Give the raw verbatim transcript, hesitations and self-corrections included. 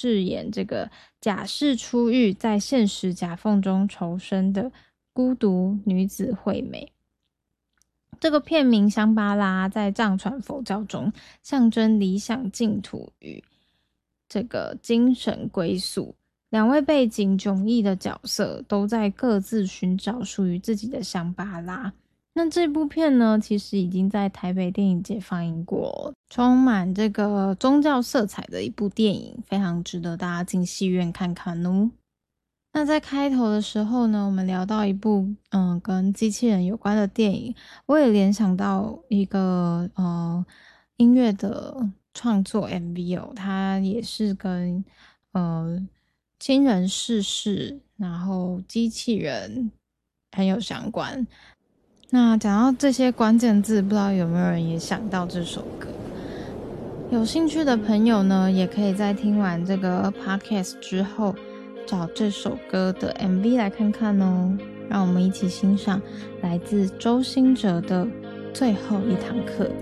饰演这个假释出狱，在现实夹缝中求生的孤独女子惠美。这个片名香巴拉在藏传佛教中象征理想净土与这个精神归宿。两位背景迥异的角色都在各自寻找属于自己的香巴拉。那这部片呢，其实已经在台北电影节放映过，充满这个宗教色彩的一部电影，非常值得大家进戏院看看哦。那在开头的时候呢，我们聊到一部嗯跟机器人有关的电影，我也联想到一个呃音乐的创作 M V 哦，它也是跟呃亲人逝世，然后机器人很有相关。那讲到这些关键字，不知道有没有人也想到这首歌？有兴趣的朋友呢，也可以在听完这个 podcast 之后，找这首歌的 M V 来看看哦。让我们一起欣赏来自周兴哲的《最后一堂课》。